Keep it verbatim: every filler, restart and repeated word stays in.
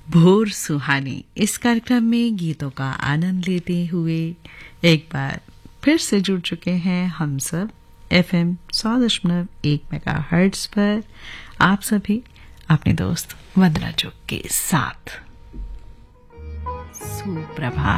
भोर सुहानी इस कार्यक्रम में गीतों का आनंद लेते हुए एक बार फिर से जुड़ चुके हैं हम सब एफएम सौ दशमलव एक मेगाहर्ट्ज पर आप सभी अपने दोस्त वंदना चुग के साथ। सुप्रभात।